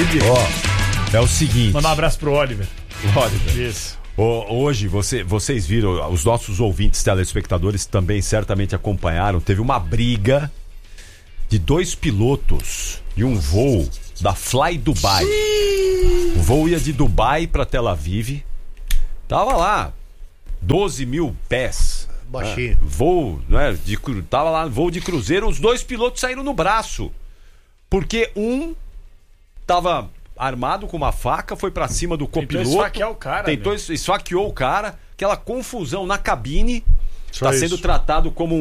É o seguinte. Manda um abraço pro Oliver. Isso. Hoje, vocês viram, os nossos ouvintes telespectadores também certamente acompanharam, teve uma briga de 2 pilotos de um voo da Fly Dubai. O voo ia de Dubai para Tel Aviv. Tava lá, 12 mil pés. Baixinho. Voo, né? Tava lá, voo de cruzeiro. Os 2 pilotos saíram no braço. Porque um tava armado com uma faca, foi pra cima do copiloto. Tentou esfaquear o cara. Esfaqueou o cara. Aquela confusão na cabine. Está sendo isso. tratado como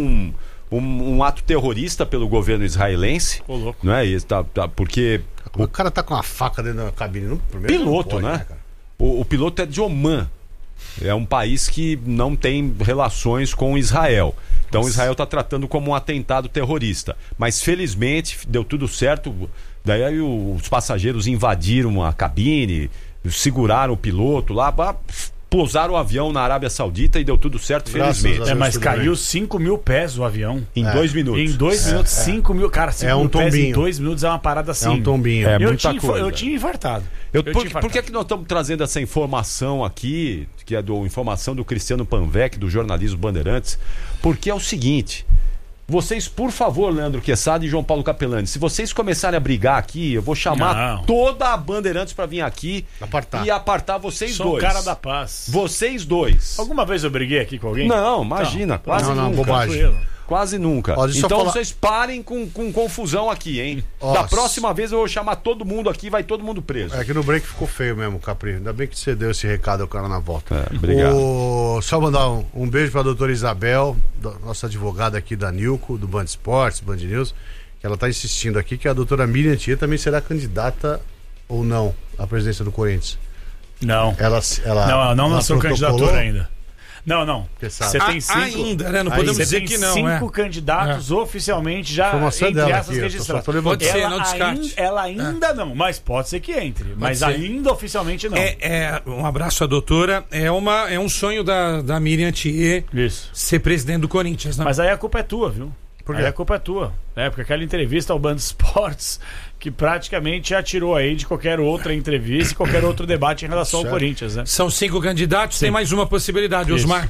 um ato terrorista pelo governo israelense. Ô, louco. Não é isso? Porque O cara tá com uma faca dentro da cabine. piloto, né? O piloto é de Omã. É um país que não tem relações com Israel. Então Israel está tratando como um atentado terrorista. Mas felizmente deu tudo certo. Daí aí os passageiros invadiram a cabine, seguraram o piloto lá, pousaram o avião na Arábia Saudita e deu tudo certo, felizmente. Mas caiu 5 mil pés o avião. Em 2 minutos. Em 2 minutos, 5 mil. Cara, 5 mil pés em 2 minutos é uma parada assim. É um tombinho. Eu tinha infartado. Por que nós estamos trazendo essa informação aqui, que é informação do Cristiano Panvec, do jornalismo Bandeirantes? Porque é o seguinte, vocês, por favor, Leandro Quesada e João Paulo Capelani, se vocês começarem a brigar aqui, eu vou chamar toda a Bandeirantes para vir aqui e apartar vocês dois. Sou o cara da paz. Vocês dois. Alguma vez eu briguei aqui com alguém? Não, imagina, quase nunca. Bobagem. Quase nunca. Então vocês parem com confusão aqui, hein? Da próxima vez eu vou chamar todo mundo aqui, vai todo mundo preso. É que no break ficou feio mesmo, Capri. Ainda bem que você deu esse recado ao cara na volta. Obrigado. Só mandar um beijo pra doutora Isabel, nossa advogada aqui da Nilco, do Band Esportes, Band News, que ela tá insistindo aqui que a doutora Miriam Tia também será candidata ou não à presidência do Corinthians. Não. Ela não lançou candidatura ainda. Não. Você tem 5 ainda, né? Não podemos dizer que não. 5 candidatos oficialmente já entre aspas registrados. Pode ser, não descarte. Ela ainda não, mas pode ser que entre. Mas ainda oficialmente não. Um abraço à doutora. É um sonho da Miriam Thier ser presidente do Corinthians, né? Mas aí a culpa é tua, viu? Aí a culpa é tua. Porque aquela entrevista ao Band Esportes que praticamente atirou aí de qualquer outra entrevista e qualquer outro debate em relação ao Corinthians, né? São 5 candidatos, tem mais uma possibilidade, Osmar.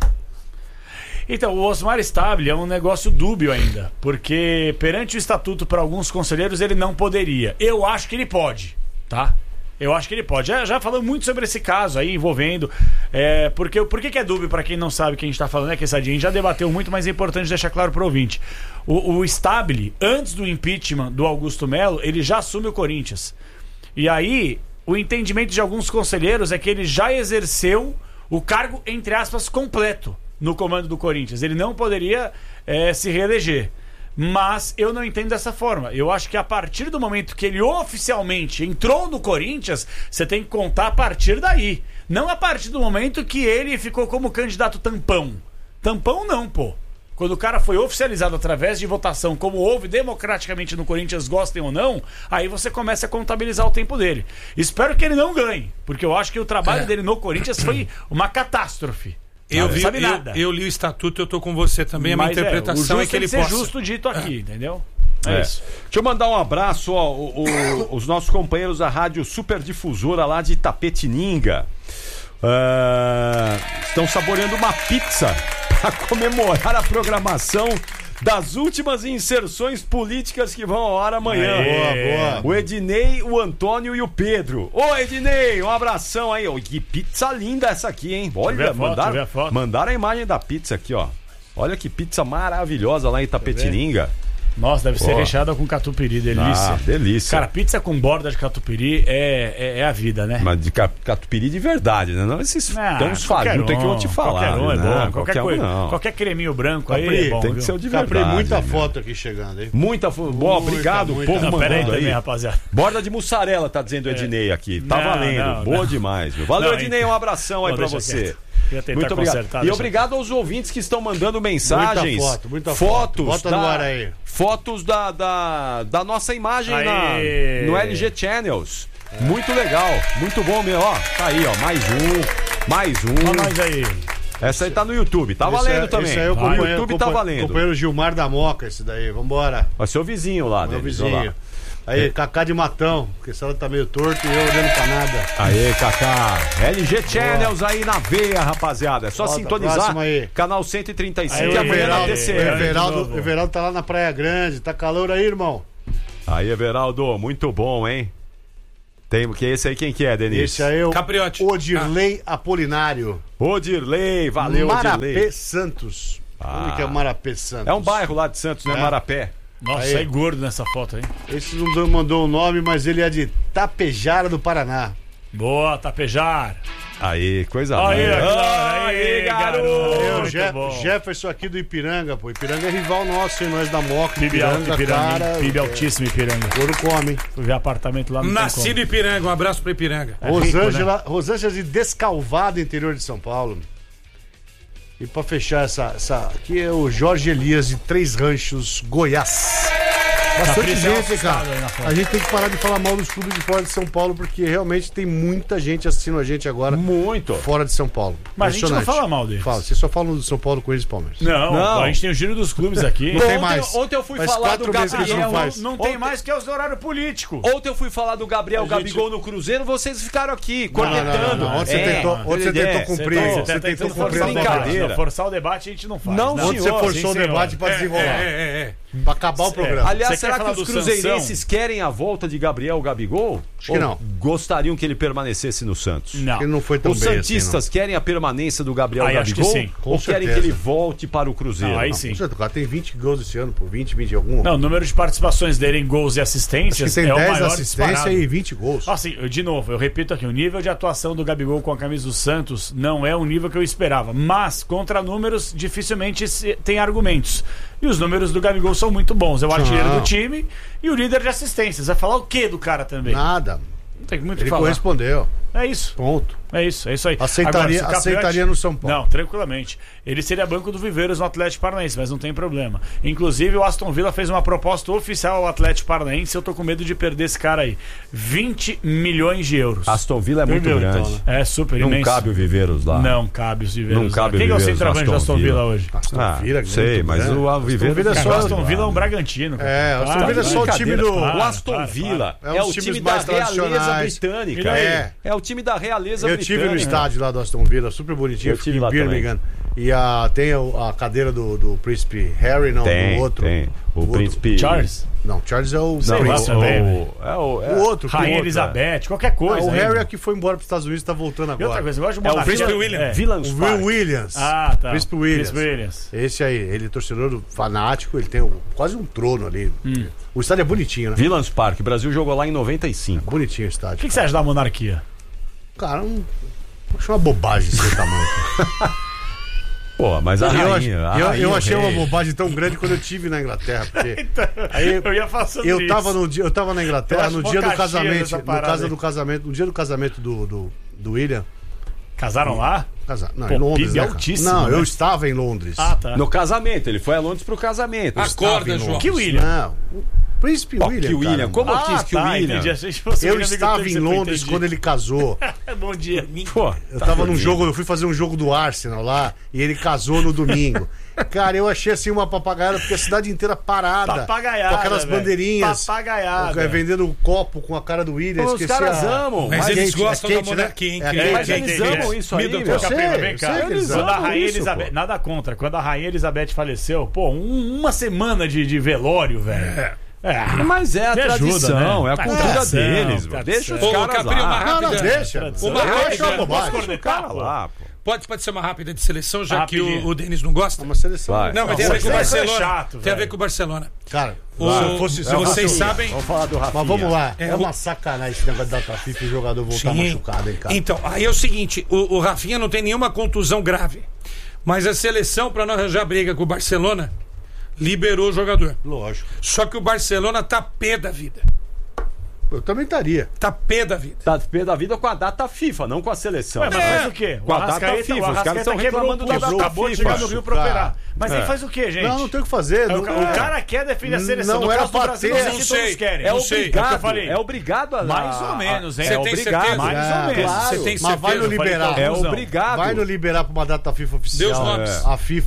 Então, o Osmar Stabile é um negócio dúbio ainda, porque perante o estatuto para alguns conselheiros ele não poderia. Eu acho que ele pode, tá? Eu acho que ele pode. Já falamos muito sobre esse caso aí envolvendo. Por que é dúbio para quem não sabe o que a gente está falando, né, Quessadinha? A gente já debateu muito, mas é importante deixar claro para o ouvinte. O Stabile, antes do impeachment do Augusto Melo, ele já assume o Corinthians. E aí, o entendimento de alguns conselheiros é que ele já exerceu o cargo, entre aspas, completo no comando do Corinthians. Ele não poderia se reeleger. Mas eu não entendo dessa forma. Eu acho que a partir do momento que ele oficialmente entrou no Corinthians, você tem que contar a partir daí. Não a partir do momento que ele ficou como candidato tampão. Tampão não, pô. Quando o cara foi oficializado através de votação, como houve democraticamente no Corinthians, gostem ou não, aí você começa a contabilizar o tempo dele. Espero que ele não ganhe, porque eu acho que o trabalho dele no Corinthians foi uma catástrofe. Eu li o estatuto, eu tô com você também. Mas a minha interpretação é que ele possa. Justo dito aqui, entendeu? Isso. Deixa eu mandar um abraço, os nossos companheiros da Rádio Superdifusora lá de Itapetininga. Estão saboreando uma pizza para comemorar a programação das últimas inserções políticas que vão ao ar amanhã. Boa. O Ednei, o Antônio e o Pedro. Ô, Ednei, um abração aí. Que pizza linda essa aqui, hein? Olha, mandaram a imagem da pizza aqui, ó. Olha que pizza maravilhosa lá em Itapetininga. Nossa, deve ser recheada com catupiry, delícia. Delícia. Cara, pizza com borda de catupiry é a vida, né? Mas de catupiry de verdade, né? Não esses tão fajutos aí que eu vou te falar. Qualquer um é bom. Qualquer coisa. Qualquer creminho branco aí é bom, tem que ser o de verdade. Capri, muita foto aqui chegando, hein? Muita foto. Bom, obrigado, o povo mandando aí. Rapaziada. Borda de mussarela, tá dizendo o Ednei aqui. Tá valendo. Boa demais, viu? Valeu, Ednei, um abração aí pra você. Muito obrigado. E obrigado aos ouvintes que estão mandando mensagens. Muita foto. Bota no ar aí. Fotos da nossa imagem no LG Channels. Muito legal, muito bom mesmo. Ó, tá aí, ó, mais um. Olha nós aí. Essa aí tá no YouTube, tá valendo também. Esse aí é o YouTube tá valendo. Companheiro Gilmar da Moca, esse daí, vambora. Vai ser o vizinho lá, meu vizinho. Aí, Kaká de Matão, porque esse tá meio torto e eu olhando pra nada. Aê, Kaká. LG Channels aí na veia, rapaziada. É só sintonizar. Canal 135 aí, amanhã na TCE. O Everaldo tá lá na Praia Grande. Tá calor aí, irmão? Aí, Everaldo, muito bom, hein? Que esse aí quem que é, Denise? Esse aí é o Capriotti. Odirley Apolinário. Odirley, valeu, Odirley. Marapé Santos. Onde que é Marapé Santos? É um bairro lá de Santos, né? Marapé. Nossa, sai gordo nessa foto aí. Esse não mandou o nome, mas ele é de Tapejara do Paraná. Boa, Tapejar. Aí, coisa boa. Aí, garoto. Jefferson aqui do Ipiranga, pô. Ipiranga é rival nosso, hein? Nós da Moca. PIB altíssimo, Ipiranga. Ouro come, hein? Fui ver apartamento lá no Nascido em Ipiranga, um abraço pra Ipiranga. Rosângela de Descalvado, interior de São Paulo. E pra fechar essa aqui é o Jorge Elias de Três Ranchos, Goiás. Bastante gente, cara. A gente tem que parar de falar mal dos clubes de fora de São Paulo, porque realmente tem muita gente assistindo a gente agora. Muito. Fora de São Paulo. Mas a gente não fala mal deles. Fala, você só fala do São Paulo, Corinthians e Palmeiras. Não, a gente tem o giro dos clubes aqui. Não tem mais. Ontem eu fui Faz falar 4 do meses que a gente Gabriel. não faz. Não tem mais que é os horários políticos. Ontem eu fui falar do Gabriel Gabigol no Cruzeiro, vocês ficaram aqui, cornetando. Não. Ontem você tentou cumprir. Você tentou forçar o debate. Forçar o debate a gente não faz. Não, Ontem você forçou o debate pra desenrolar. Pra acabar o programa. Aliás, será que os cruzeirenses querem a volta de Gabriel Gabigol? Acho que não. Gostariam que ele permanecesse no Santos? Não. Ele não foi tão Os bem santistas assim, querem a permanência do Gabriel Aí, Gabigol? acho que sim. Ou Com querem certeza. que ele volte para o Cruzeiro? Aí sim. O cara tem 20 gols esse ano, pô. 20 e algum. Não, o número de participações dele em gols e Acho assistências que tem é o 10 maior assistências disparado. e 20 gols. Assim, de novo, eu repito aqui, o nível de atuação do Gabigol com a camisa do Santos não é o nível que eu esperava. Mas, contra números, dificilmente tem argumentos. E os números do Gabigol são muito bons. É o artilheiro do time e o líder de assistências. Vai falar o que do cara também? Nada. Não tem muito o Ele que falar. correspondeu. É isso. Ponto. É isso aí. Aceitaria, Agora, se o aceitaria no São Paulo. Não, tranquilamente. Ele seria banco do Viveiros no Atlético Paranaense, mas não tem problema. Inclusive, o Aston Villa fez uma proposta oficial ao Atlético Paranaense. Eu tô com medo de perder esse cara aí. 20 milhões de euros. Aston Villa é muito Entendeu, grande. então, né? É super Não imenso. cabe o Viveiros lá. Não cabe os Viveiros. Não cabe Quem é o Viveiros centroavante do Aston Villa hoje? Sei, mas o Viveiros é O Aston Villa é um Bragantino. Cara. É, o Aston Villa é só o time do... O Aston Villa é o time da realeza britânica. É o time da realeza Eu britânica. tive no estádio lá do Aston Villa, super bonitinho. Eu tive em lá Birmingham. E tem a cadeira do príncipe Harry, não, Tem, do outro. tem. O príncipe... Charles? Não, Charles é o... Sei lá também. o outro. Rainha Elizabeth, qualquer coisa. O Harry é que foi embora para os Estados Unidos e tá voltando E outra agora. coisa, eu gosto de É o monarquia. príncipe William. Villains O Park. Will Williams. Ah, tá. Príncipe Williams. Príncipe Williams. Esse aí, ele é torcedor fanático, ele tem quase um trono ali. O estádio é bonitinho, né? Villains Park. O Brasil jogou lá em 95. Bonitinho o O estádio. que você acha da monarquia? Cara, acho uma bobagem esse tamanho. Pô, mas a rainha... Eu achei uma bobagem tão grande quando eu estive na Inglaterra. Porque aí Eu ia falar sobre eu tava na Inglaterra Eu no acho dia do mó caxias casamento. essa parada aí. No dia do casamento do William. Casaram lá? Não, Pô, em Londres. PIB Né, cara? altíssimo, Não, né? eu estava em Londres. Ah, tá. No casamento. Ele foi a Londres pro casamento. Acorda, em João. Que William? Não, o Príncipe Pô, William. que William? cara. Como eu quis que o William... Entendi. Achei que fosse Eu William estava Victor, em você Londres entendi. quando ele casou. Bom dia. Pô, Eu tava num jogo, eu fui fazer um jogo do Arsenal lá e ele casou no domingo. Cara, eu achei assim uma papagaiada, porque a cidade inteira parada. Papagaiada, com aquelas velho. bandeirinhas. Papagaiada. Vendendo um copo com a cara do William. Os caras amam. Mas É eles quente, gostam é da quente, né? monarquia, hein? Mas eles amam isso aí, Middleton. meu. Caprima, vem eu cá. sei que eles Quando a amam Rainha isso, Elizabeth, pô. nada contra, quando a Rainha Elizabeth faleceu, pô, uma semana de velório, velho. Mas é a Me ajuda, tradição, né? é a cultura Tradição, deles. tradição. Deixa os Ô, caras Capri, uma lá. Não, rápida. deixa. Tradição. Uma Eu rápida. acho uma bobagem. Posso Cara lá, pô. Pode ser uma rápida de seleção, já que Rapidinho. o Denis não gosta? É uma seleção. Vai. Não, mas tem a ver com o Você é Barcelona. chato, Tem a velho. ver com o Barcelona. Cara, Se vocês sabem. Vamos falar do Rafinha. Mas vamos lá. É, É uma sacanagem esse negócio da data FIFA e o jogador voltar Sim. machucado, hein, cara. Então, aí é o seguinte: o Rafinha não tem nenhuma contusão grave. Mas a seleção, para não arranjar briga com o Barcelona, liberou o jogador. Lógico. Só que o Barcelona tá pé da vida. Eu também estaria. Tá pé da vida. Tá pé da vida com a data FIFA, não com a seleção. Ué, mas faz o quê? Com a data FIFA, os caras estão reclamando da data acabou de chegar no Rio pra FIFA. operar. Mas ele faz o quê, gente? Não tem o que fazer. O cara quer defender a seleção. Não No era caso do pra Brasil, ter. não sei se todos querem. É Não sei, obrigado, é o que eu falei. é obrigado a... Mais ou menos, hein? Você É tem obrigado. certeza? Mais ou menos. Claro. Você tem Mas vai no certeza? liberar. É Confusão. obrigado. Vai no liberar pra uma data FIFA oficial. Deus nomes. A FIFA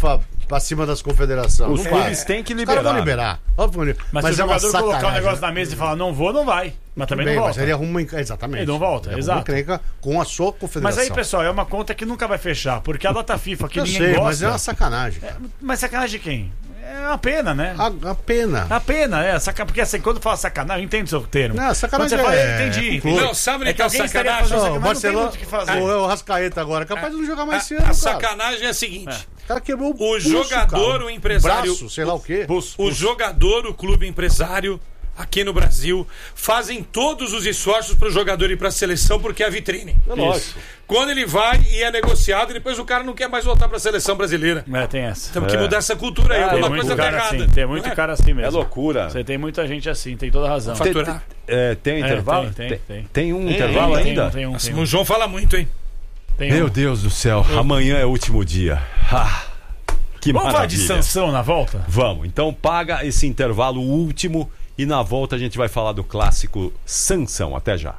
pra cima das confederações. Os Não clubes vai. têm que Os caras vão liberar. liberar. Óbvio, Mas se o é uma jogador colocar o sacanagem. negócio na mesa e falar não vou, não vai. Mas também Bem, não mas volta. ele arruma exatamente. Ele não volta, Ele exato. arruma encrenca com a sua confederação. Mas aí, pessoal, é uma conta que nunca vai fechar, porque a data FIFA que Eu ninguém sei, gosta... mas é uma sacanagem. cara. Mas sacanagem de quem? É uma pena, né? A pena. A pena, porque assim, quando fala sacanagem, eu entendo o seu termo. Não, sacanagem quando você fala, é- eu entendi. é entendeu? Não, sabe onde É que é a alguém estaria sacanagem? fazendo Não, o mas não tem Barcelona, muito o que fazer. o Rascaeta agora, é capaz de não jogar mais cedo, A cara. sacanagem é a seguinte: O cara quebrou o pulso, jogador, cara. o empresário, braço, sei lá o quê. o jogador, o clube empresário aqui no Brasil fazem todos os esforços para o jogador ir para a seleção porque é a vitrine. É lógico. Quando ele vai e é negociado, depois o cara não quer mais voltar para a seleção brasileira. Tem essa. Temos que mudar essa cultura aí. Ah, Tem Alguma muito coisa tá cara errada. assim, tem muito cara assim mesmo. É loucura. Você tem muita gente assim, tem toda razão. Faturar. Tem intervalo? tem. Tem um intervalo ainda? Tem um. O João fala muito, hein? Tem Meu um. Deus do céu, amanhã é o último dia. Que Vamos falar de maravilha. Sansão na volta? Vamos, então paga esse intervalo último e na volta a gente vai falar do clássico Sansão. Até já.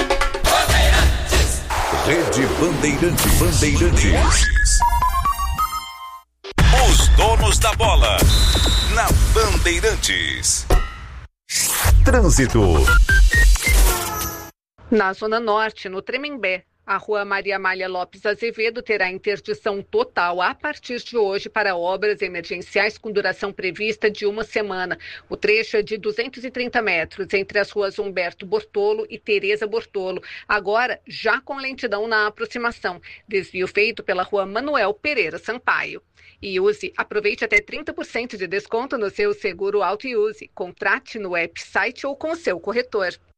Rede Bandeirantes. Os donos da bola. Na Bandeirantes. Trânsito. Na Zona Norte, no Tremembé, a Rua Maria Amália Lopes Azevedo terá interdição total a partir de hoje para obras emergenciais com duração prevista de 1 semana. O trecho é de 230 metros entre as ruas Humberto Bortolo e Tereza Bortolo, agora já com lentidão na aproximação. Desvio feito pela Rua Manuel Pereira Sampaio. E aproveite até 30% de desconto no seu seguro auto e use. Contrate no app, site ou com o seu corretor.